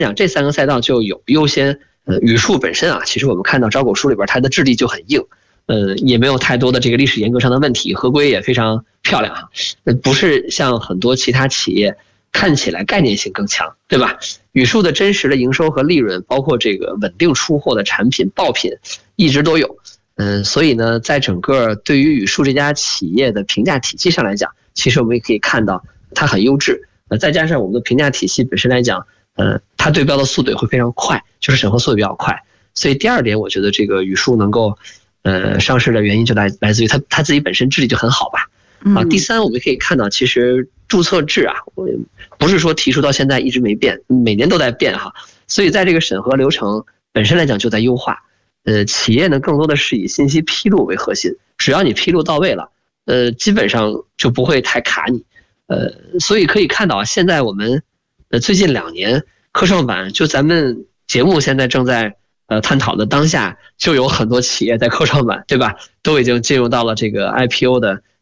讲这3个赛道就有优先。语数本身啊，其实我们看到招股书里边它的质地就很硬，也没有太多的这个历史严格上的问题，合规也非常漂亮啊，不是像很多其他企业看起来概念性更强，对吧？语数的真实的营收和利润，包括这个稳定出货的产品爆品，一直都有。所以呢，在整个对于语数这家企业的评价体系上来讲，其实我们也可以看到它很优质。再加上我们的评价体系本身来讲，它对标的速度也会非常快，就是审核速度比较快。所以第二点，我觉得这个语数能够上市的原因就来自于它自己本身质力就很好吧。第三，我们可以看到，其实注册制啊，不是说提出到现在一直没变，每年都在变哈。所以在这个审核流程本身来讲就在优化。企业呢更多的是以信息披露为核心，只要你披露到位了，基本上就不会太卡你。所以可以看到啊，现在我们最近2年科创板，就咱们节目现在正在探讨的当下，就有很多企业在科创板，对吧？都已经进入到了这个 IPO 的